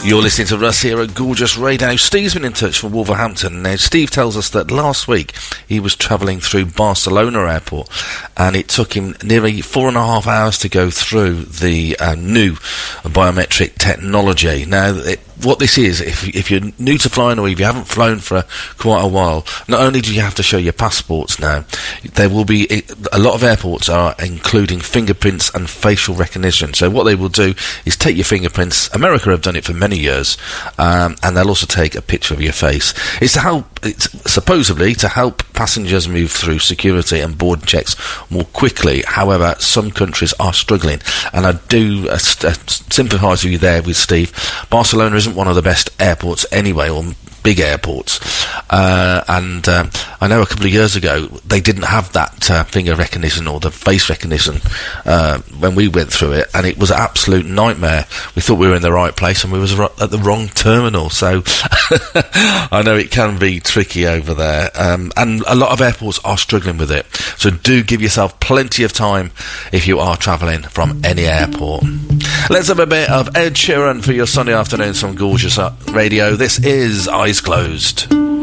You're listening to Russ here at Gorgeous Radio. Steve's been in touch from Wolverhampton. Now, Steve tells us that last week he was travelling through Barcelona Airport and it took him nearly 4.5 hours to go through the new biometric technology. Now, what this is, if you're new to flying or if you haven't flown for quite a while, not only do you have to show your passports now, there will be a lot of airports are including fingerprints and facial recognition. So what they will do is take your fingerprints. America have done it for many years, and they'll also take a picture of your face. It's supposedly to help passengers move through security and boarding checks more quickly. However, some countries are struggling, and I do sympathise with you there with Steve. Barcelona isn't one of the best airports anyway, or big airports, and I know a couple of years ago they didn't have that finger recognition or the face recognition when we went through it, and it was an absolute nightmare. We thought we were in the right place and we was at the wrong terminal, so I know it can be tricky over there, and a lot of airports are struggling with it, so do give yourself plenty of time if you are travelling from any airport. Let's have a bit of Ed Sheeran for your Sunday afternoons from Gorgeous Radio. This is Eyes Closed.